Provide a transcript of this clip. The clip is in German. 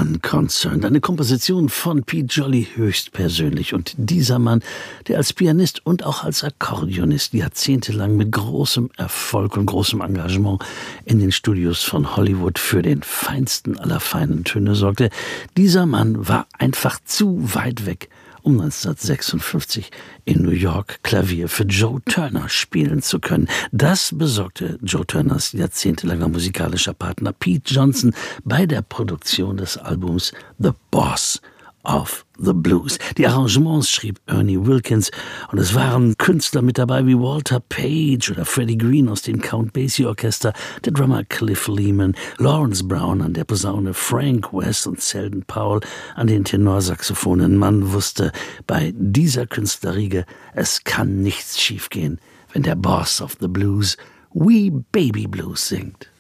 Unconcerned, eine Komposition von Pete Jolly höchstpersönlich. Und dieser Mann, der als Pianist und auch als Akkordeonist jahrzehntelang mit großem Erfolg und großem Engagement in den Studios von Hollywood für den feinsten aller feinen Töne sorgte, dieser Mann war einfach zu weit weg, um 1956 in New York Klavier für Joe Turner spielen zu können. Das besorgte Joe Turners jahrzehntelanger musikalischer Partner Pete Johnson bei der Produktion des Albums The Boss of the Blues. Die Arrangements schrieb Ernie Wilkins und es waren Künstler mit dabei wie Walter Page oder Freddie Green aus dem Count Basie Orchester, der Drummer Cliff Lehman, Lawrence Brown an der Posaune, Frank West und Selden Powell an den Tenorsaxophonen. Man wusste bei dieser Künstlerriege, es kann nichts schiefgehen, wenn der Boss of the Blues Wee Baby Blues singt.